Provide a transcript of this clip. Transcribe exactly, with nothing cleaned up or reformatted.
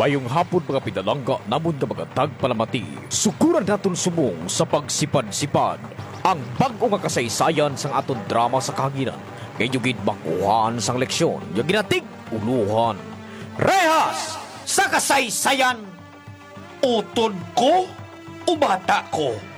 Mayong hapon mga pinalangga namon nga mga tagpalamati. Sukuran naton sumong sa pagsipad-sipad ang bag-o nga kasaysayan sang aton drama sa kahanginan. Ngayon gid bakuhan sang leksyon, yung ginatig uluhan. Rehas sa kasaysayan! Utod ko o bata ko?